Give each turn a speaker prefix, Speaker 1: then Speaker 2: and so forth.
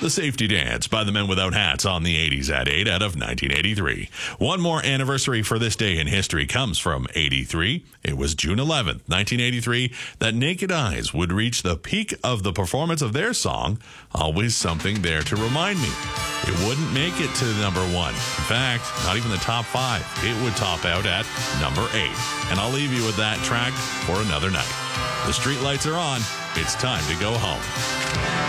Speaker 1: The Safety Dance by the Men Without Hats on the 80s at 8 out of 1983. One more anniversary for this day in history comes from 83. It was June 11th, 1983, that Naked Eyes would reach the peak of the performance of their song, Always Something There to Remind Me. It wouldn't make it to number 1. In fact, not even the top 5. It would top out at number 8. And I'll leave you with that track for another night. The streetlights are on. It's time to go home.